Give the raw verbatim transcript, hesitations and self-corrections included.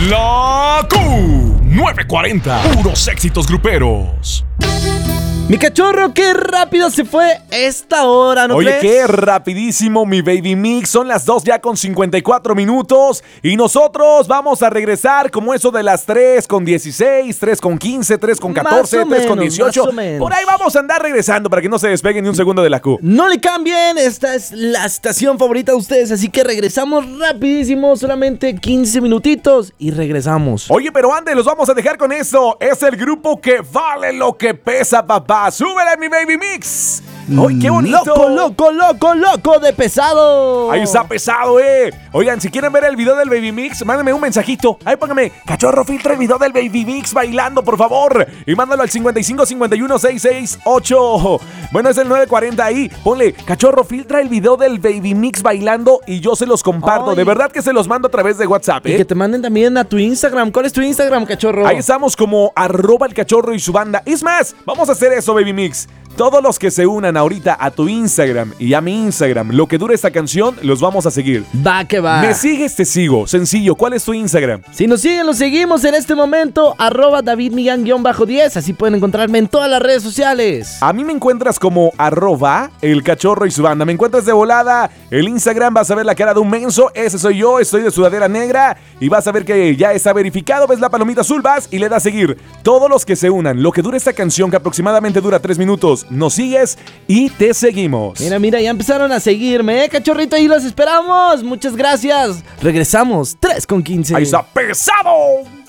La Q nueve cuarenta, puros éxitos gruperos. Mi cachorro, qué rápido se fue esta hora, ¿no Oye, crees? qué rapidísimo, mi baby mix. Son las dos ya con cincuenta y cuatro minutos. Y nosotros vamos a regresar como eso de las tres con dieciséis, tres con quince, tres con catorce, Más o tres con menos, dieciocho. más o menos. Por ahí vamos a andar regresando para que no se despeguen ni un segundo de la Q. No le cambien, esta es la estación favorita de ustedes, así que regresamos rapidísimo, solamente quince minutitos y regresamos. Oye, pero antes los vamos a dejar con esto. Es el grupo que vale lo que pesa, papá. ¡Súbele, mi baby mix! ¡Ay, qué bonito! ¡Loco, loco, loco, loco de pesado! Ahí está pesado, eh. Oigan, si quieren ver el video del Baby Mix, mándenme un mensajito. Ahí póngame, cachorro, filtra el video del Baby Mix bailando, por favor. Y mándalo al cincuenta y cinco cincuenta y uno sesenta y seis ocho. Bueno, es el nueve cuarenta ahí. Ponle, cachorro, filtra el video del Baby Mix bailando y yo se los comparto. Ay. De verdad que se los mando a través de WhatsApp, Y eh. que te manden también a tu Instagram. ¿Cuál es tu Instagram, cachorro? Ahí estamos como arroba el cachorro y su banda. Es más, vamos a hacer eso, Baby Mix. Todos los que se unan ahorita a tu Instagram y a mi Instagram, lo que dure esta canción, los vamos a seguir. Va que va. Me sigues, te sigo. Sencillo, ¿cuál es tu Instagram? Si nos siguen, los seguimos en este momento, arroba David Millán diez. Así pueden encontrarme en todas las redes sociales. A mí me encuentras como arroba el cachorro y su banda. Me encuentras de volada. El Instagram, vas a ver la cara de un menso. Ese soy yo, estoy de sudadera negra. Y vas a ver que ya está verificado. Ves la palomita azul, vas y le das seguir. Todos los que se unan, lo que dure esta canción, que aproximadamente dura tres minutos, nos sigues y te seguimos. Mira, mira, ya empezaron a seguirme, ¿eh, cachorrito? Y los esperamos. Muchas gracias. Regresamos, tres con quince. Ahí está pesado.